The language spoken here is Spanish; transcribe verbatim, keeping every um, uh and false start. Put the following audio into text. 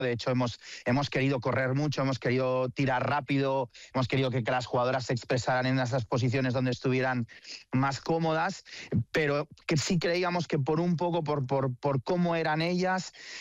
De hecho, hemos, hemos querido correr mucho, hemos querido tirar rápido, hemos querido que, que las jugadoras se expresaran en esas posiciones donde estuvieran más cómodas, pero que sí creíamos que por un poco, por, por, por cómo eran ellas,